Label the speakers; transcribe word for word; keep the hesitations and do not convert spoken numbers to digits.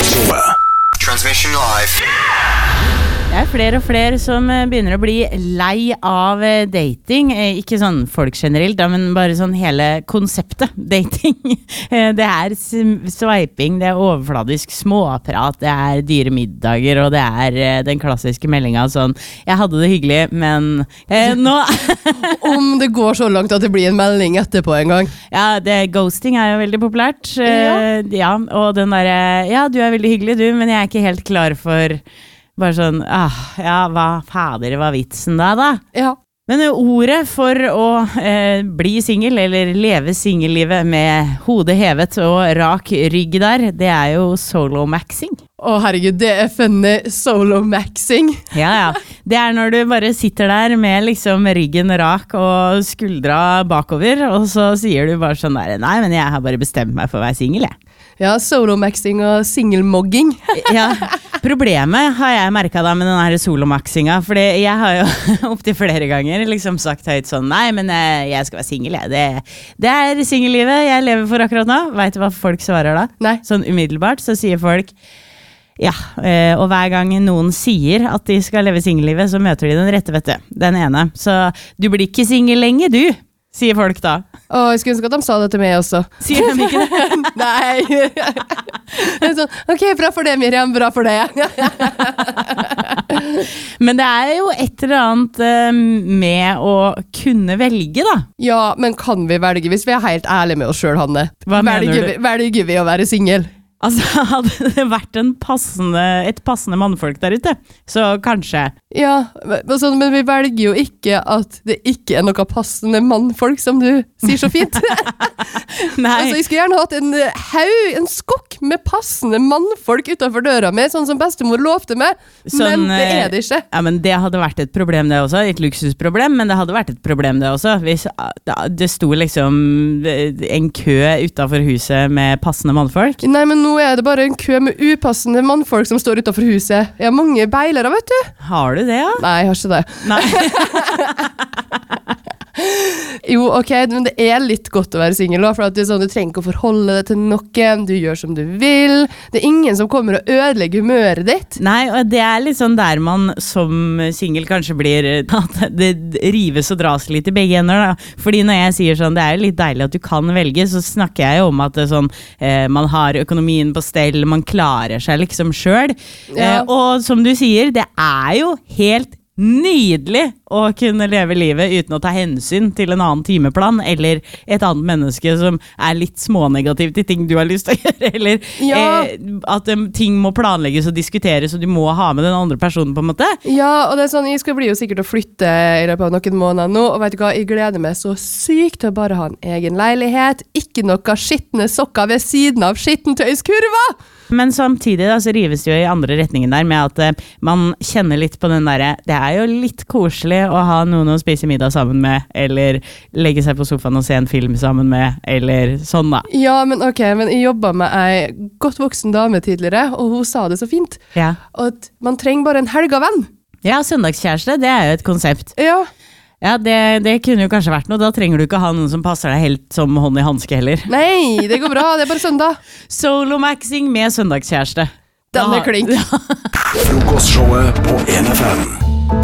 Speaker 1: Transmission live.
Speaker 2: Det er flere og flere som begynner å bli lei av dating. Ikke sånn folk generelt, da, men bare sånn hele konseptet dating. Det er swiping, det er overfladisk småprat, det er dyre middager, og det er den klassiske meldingen sånn, jeg hadde det hyggelig, men eh, nå...
Speaker 3: Om det går så langt at det blir en melding etterpå en gang.
Speaker 2: Ja, det, ghosting er jo veldig populært.
Speaker 3: Ja.
Speaker 2: Ja, og den der, ja, du er veldig hyggelig du, men jeg er ikke helt klar for... Bare sånn, ah, ja, hva fader var vitsen da da?
Speaker 3: Ja.
Speaker 2: Men ordet for å eh, bli single, eller leve singellivet med hodet hevet og rak rygg der, det er jo solo-maxing.
Speaker 3: Å herregud, det er funny solo-maxing.
Speaker 2: Ja, ja. Det er når du bare sitter der med liksom ryggen rak og skuldra bakover, og så sier du bare sånn der, nei, men jeg har bare bestemt meg for å være single, jeg.
Speaker 3: Ja, solo-maxing og single-mogging.
Speaker 2: Ja, problemet har jeg merket da med den her solo-maxinga, fordi jeg har jo opptil flere ganger liksom sagt høyt sånn, nei, men jeg skal være single, jeg. Det, det er singellivet jeg lever for akkurat nå. Vet du hva folk svarer da?
Speaker 3: Nei.
Speaker 2: Sånn umiddelbart så sier folk, ja, og hver gang noen sier at de skal leve singellivet, så møter de den rette, vet du, den ene. Så du blir ikke single lenge, du, sier folk da.
Speaker 3: Åh, jeg skulle ønske at de sa det til meg også.
Speaker 2: Sier de ikke det?
Speaker 3: Nei. Det er sånn, ok, bra for det, Miriam, bra for det.
Speaker 2: Men det er jo et eller annet uh, med å kunne velge da.
Speaker 3: Ja, men kan vi velge, hvis vi er helt ærlige med oss selv, Hanne?
Speaker 2: Hva mener
Speaker 3: velger,
Speaker 2: du?
Speaker 3: Vi, velger vi å være single?
Speaker 2: Altså, hadde det vært en passende, et passende mannfolk der ute, så kanskje.
Speaker 3: Ja, men, sånn, men vi velger jo ikke at det ikke er noe passende mannfolk, som du sier så fint.
Speaker 2: Nei.
Speaker 3: Altså, jeg skulle gjerne hatt en haug, en skokk med passende mannfolk utenfor døra med, sånn som bestemor lovte meg,
Speaker 2: sånn,
Speaker 3: men det er det ikke.
Speaker 2: Ja, men det hadde vært et problem det også, et luksusproblem, men det hadde vært et problem det også, hvis det sto liksom en kø utenfor huset med passende mannfolk.
Speaker 3: Nei, men nå er det bare en kø med upassende mannfolk som står utenfor huset. Jeg har mange beilere, vet du.
Speaker 2: Har du det, ja?
Speaker 3: Nei, jeg har ikke det.
Speaker 2: Nei.
Speaker 3: Jo, ok, men det er litt godt å være single, for at det er sånn, du trenger ikke å forholde deg til noen, du gjør som du vil, det er ingen som kommer og ødelegger humøret ditt.
Speaker 2: Nei, og det er litt sånn der man som single kanskje blir, at det rives og dras litt i begge ender da. Fordi når jeg sier sånn, det er litt deilig at du kan velge, så snakker jeg jo om at det er sånn, eh, man har økonomien på stell, man klarer seg liksom selv,
Speaker 3: Ja.
Speaker 2: eh, og som du sier, det er jo helt nydelig å kunne leve livet uten å ta hensyn til en annen timeplan, eller et annet menneske som er litt smånegativ til ting du har lyst til å gjøre, eller
Speaker 3: Ja.
Speaker 2: eh, at um, ting må planlegges og diskuteres, og du må ha med den andre personen på en måte.
Speaker 3: Ja, og det er sånn, jeg skal bli jo sikkert å flytte i løpet av noen måneder nå, og vet du hva, jeg gleder meg så sykt til å bare ha en egen leilighet, ikke noe skittende sokker ved siden av skittentøyskurva!
Speaker 2: Men samtidig da, så rives det jo i andre retningen der, med at eh, man kjenner litt på den der, det er jo litt koselig å ha noen å spise middag sammen med, eller legge seg på sofaen og se en film sammen med, eller sånn da.
Speaker 3: Ja, men ok, men jeg jobbet med ei godt voksen dame tidligere, og hun sa det så fint,
Speaker 2: Ja,
Speaker 3: og at man trenger bare en helgavenn.
Speaker 2: ja søndagskjæreste, det er jo et konsept.
Speaker 3: Ja,
Speaker 2: Ja, det, det kunne jo kanskje vært noe, da trenger du ikke ha noen som passer deg helt som hånd i handske heller.
Speaker 3: nei, det går bra, det er bare søndag.
Speaker 2: Solo-maxing med søndagskjæreste.
Speaker 3: Den er
Speaker 2: Da-
Speaker 3: klink.
Speaker 1: Frokostshowet på en F M.